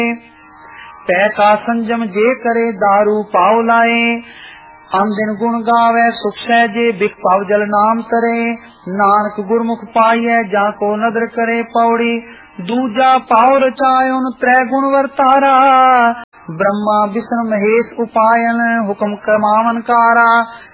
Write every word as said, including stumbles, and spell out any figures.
तै का संजम जे करे दारू पाव लाए। अन दिन गुण गावे सुख सहजे बिक पाव जल नाम तरे। नानक गुरमुख पाइय जाको नदर करे पौड़ी। दूजा पाव रचायन त्रै गुण वर्तारा। ब्रह्मा विष्णु महेश उपायन हुक्म कमावन कारा।